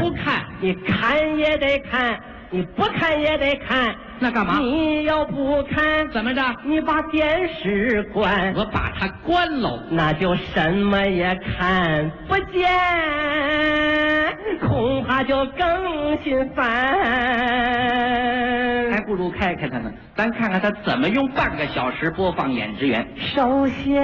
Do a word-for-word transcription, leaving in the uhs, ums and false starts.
不看， 你看也得看，你不看也得看。 那干嘛？ 你要不看， 怎么着？ 你把电视关， 我把它关喽， 那就什么也看不见，恐怕就更心烦。 还不如开开它呢，咱看看它怎么用半个小时播放《演职员》。 首先